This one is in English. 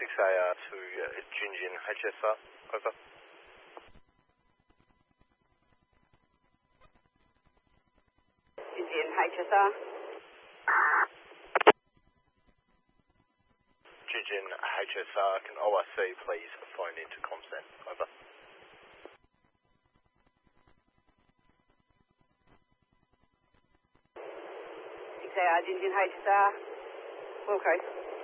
6AR to Jinjin HSR. Over. Jinjin HSR. Jinjin HSR, can ORC please phone into ComSend? Over. 6AR Jinjin HSR. Okay.